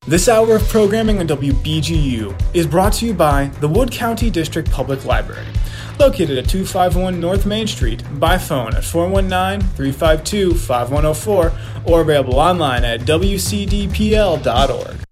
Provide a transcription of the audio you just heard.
This hour of programming on WBGU is brought to you by the Wood County District Public Library, located at 251 North Main Street, by phone at 419-352-5104, or available online at wcdpl.org.